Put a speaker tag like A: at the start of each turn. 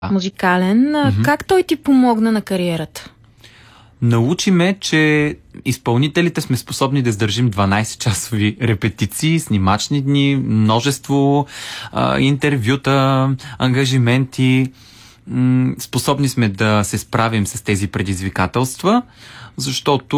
A: музикален. Как той ти помогна на кариерата?
B: Научи ме, че изпълнителите сме способни да издържим 12-часови репетиции, снимачни дни, множество интервюта, ангажименти. Способни сме да се справим с тези предизвикателства, защото